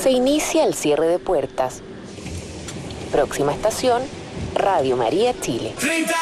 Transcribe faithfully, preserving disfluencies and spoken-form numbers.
Se inicia el cierre de puertas. Próxima estación, Radio María Chile.